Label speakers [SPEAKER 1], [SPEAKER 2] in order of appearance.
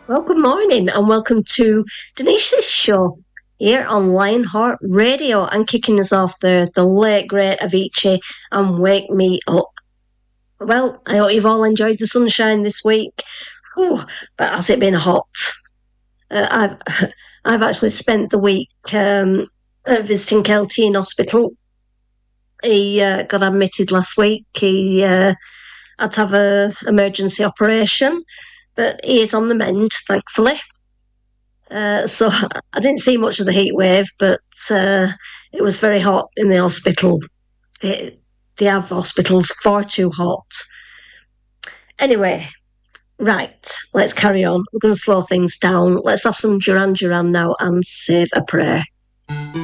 [SPEAKER 1] Well, good morning and welcome to Denise's show here on Lionheart Radio. And kicking us off the late great Avicii and Wake Me Up. Well, I hope you've all enjoyed the sunshine this week. Whew, but has it been hot? I've actually spent the week visiting Kelty in hospital. He got admitted last week. He had to have an emergency operation, but he is on the mend, thankfully. So I didn't see much of the heat wave, but it was very hot in the hospital. They have hospitals far too hot. Anyway, right, let's carry on. We're going to slow things down. Let's have some Duran Duran now and save a prayer.